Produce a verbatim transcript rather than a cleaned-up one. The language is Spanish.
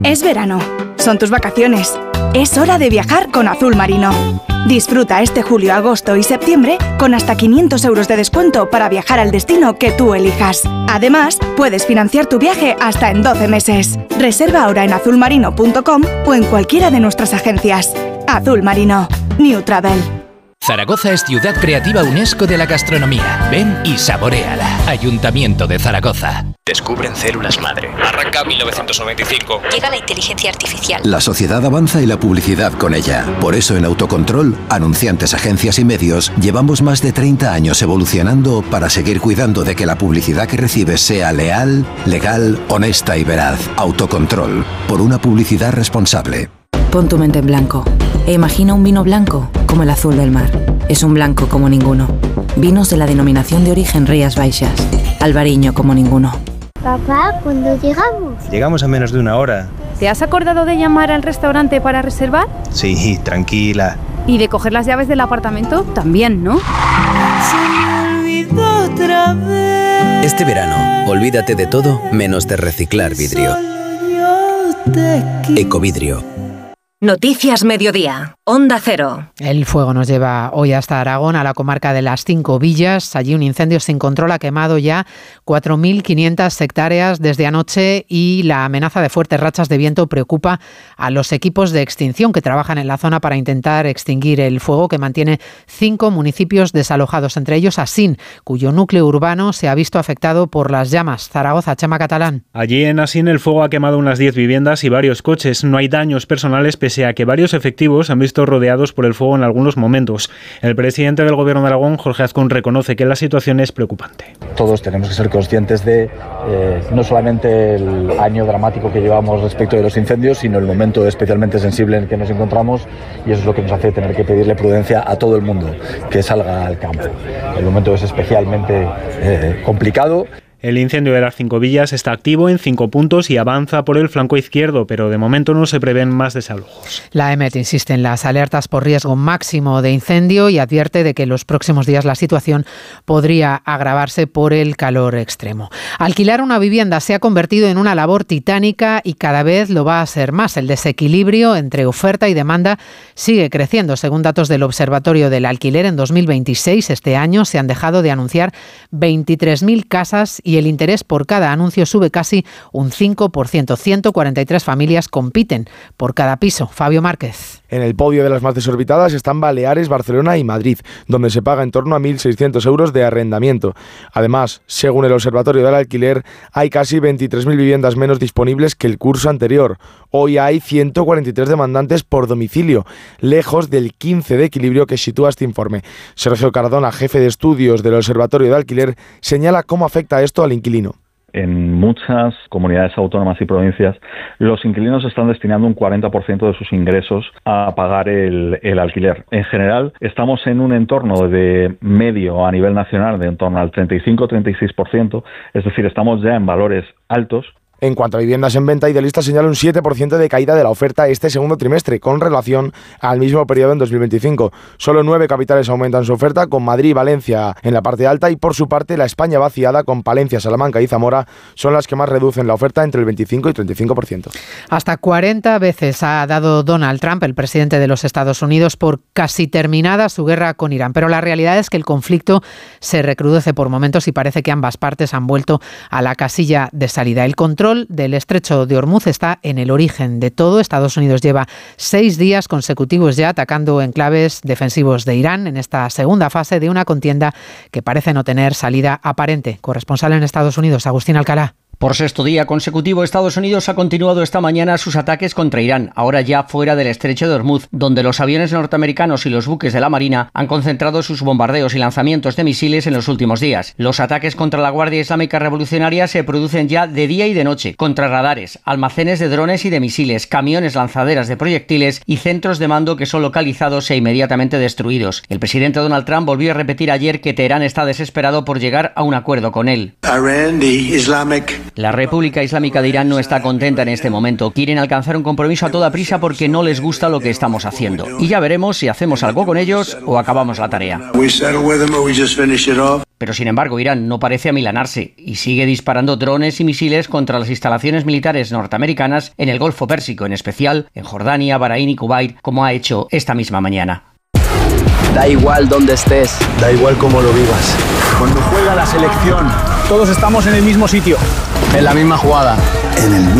Es verano, son tus vacaciones. Es hora de viajar con Azul Marino. Disfruta este julio, agosto y septiembre con hasta quinientos euros de descuento para viajar al destino que tú elijas. Además, puedes financiar tu viaje hasta en doce meses. Reserva ahora en azul marino punto com o en cualquiera de nuestras agencias. Azul Marino. New Travel. Zaragoza es ciudad creativa UNESCO de la gastronomía. Ven y saboréala. Ayuntamiento de Zaragoza. Descubren células madre. Arranca mil novecientos noventa y cinco. Llega la inteligencia artificial. La sociedad avanza y la publicidad con ella. Por eso en Autocontrol, anunciantes, agencias y medios, llevamos más de treinta años evolucionando para seguir cuidando de que la publicidad que recibes sea leal, legal, honesta y veraz. Autocontrol. Por una publicidad responsable. Pon tu mente en blanco e imagina un vino blanco como el azul del mar. Es un blanco como ninguno. Vinos de la denominación de origen Rías Baixas. Albariño como ninguno. Papá, ¿cuándo llegamos? Llegamos a menos de una hora. ¿Te has acordado de llamar al restaurante para reservar? Sí, tranquila. ¿Y de coger las llaves del apartamento? También, ¿no? Se me olvidó otra vez. Este verano, olvídate de todo menos de reciclar vidrio. Ecovidrio. Noticias Mediodía, Onda Cero. El fuego nos lleva hoy hasta Aragón, a la comarca de las Cinco Villas. Allí un incendio sin control ha quemado ya cuatro mil quinientas hectáreas desde anoche y la amenaza de fuertes rachas de viento preocupa a los equipos de extinción que trabajan en la zona para intentar extinguir el fuego, que mantiene cinco municipios desalojados, entre ellos Asín, cuyo núcleo urbano se ha visto afectado por las llamas. Zaragoza, Chema Catalán. Allí en Asín el fuego ha quemado unas diez viviendas y varios coches. No hay daños personales, pese a que varios efectivos han visto rodeados por el fuego en algunos momentos. El presidente del Gobierno de Aragón, Jorge Azcón, reconoce que la situación es preocupante. Todos tenemos que ser conscientes de eh, no solamente el año dramático que llevamos respecto de los incendios, sino el momento especialmente sensible en el que nos encontramos, y eso es lo que nos hace tener que pedirle prudencia a todo el mundo que salga al campo. El momento es especialmente eh, complicado. El incendio de las Cinco Villas está activo en cinco puntos y avanza por el flanco izquierdo, pero de momento no se prevén más desalojos. La EMET insiste en las alertas por riesgo máximo de incendio y advierte de que en los próximos días la situación podría agravarse por el calor extremo. Alquilar una vivienda se ha convertido en una labor titánica y cada vez lo va a ser más. El desequilibrio entre oferta y demanda sigue creciendo. Según datos del Observatorio del Alquiler, en dos mil veintiséis, este año, se han dejado de anunciar veintitrés mil casas y el interés por cada anuncio sube casi un cinco por ciento. ciento cuarenta y tres familias compiten por cada piso. Fabio Márquez. En el podio de las más desorbitadas están Baleares, Barcelona y Madrid, donde se paga en torno a mil seiscientos euros de arrendamiento. Además, según el Observatorio del Alquiler, hay casi veintitrés mil viviendas menos disponibles que el curso anterior. Hoy hay ciento cuarenta y tres demandantes por domicilio, lejos del quince de equilibrio que sitúa este informe. Sergio Cardona, jefe de estudios del Observatorio de Alquiler, señala cómo afecta esto al inquilino. En muchas comunidades autónomas y provincias, los inquilinos están destinando un cuarenta por ciento de sus ingresos a pagar el, el alquiler. En general, estamos en un entorno de medio a nivel nacional de en torno al treinta y cinco a treinta y seis por ciento, es decir, estamos ya en valores altos. En cuanto a viviendas en venta, Idealista señala un siete por ciento de caída de la oferta este segundo trimestre, con relación al mismo periodo en dos mil veinticinco. Solo nueve capitales aumentan su oferta, con Madrid y Valencia en la parte alta, y por su parte la España vaciada, con Palencia, Salamanca y Zamora, son las que más reducen la oferta entre el veinticinco y treinta y cinco por ciento. Hasta cuarenta veces ha dado Donald Trump, el presidente de los Estados Unidos, por casi terminada su guerra con Irán. Pero la realidad es que el conflicto se recrudece por momentos y parece que ambas partes han vuelto a la casilla de salida. El control del estrecho de Hormuz está en el origen de todo. Estados Unidos lleva seis días consecutivos ya atacando enclaves defensivos de Irán en esta segunda fase de una contienda que parece no tener salida aparente. Corresponsal en Estados Unidos, Agustín Alcalá. Por sexto día consecutivo, Estados Unidos ha continuado esta mañana sus ataques contra Irán, ahora ya fuera del estrecho de Hormuz, donde los aviones norteamericanos y los buques de la Marina han concentrado sus bombardeos y lanzamientos de misiles en los últimos días. Los ataques contra la Guardia Islámica Revolucionaria se producen ya de día y de noche, contra radares, almacenes de drones y de misiles, camiones lanzaderas de proyectiles y centros de mando que son localizados e inmediatamente destruidos. El presidente Donald Trump volvió a repetir ayer que Teherán está desesperado por llegar a un acuerdo con él. Iran, the Islamic La República Islámica de Irán no está contenta en este momento. Quieren alcanzar un compromiso a toda prisa porque no les gusta lo que estamos haciendo. Y ya veremos si hacemos algo con ellos o acabamos la tarea. Pero sin embargo, Irán no parece amilanarse y sigue disparando drones y misiles contra las instalaciones militares norteamericanas en el Golfo Pérsico, en especial en Jordania, Bahrein y Kuwait, como ha hecho esta misma mañana. Da igual dónde estés, da igual cómo lo vivas. Cuando juega la selección, todos estamos en el mismo sitio, en la misma jugada, en el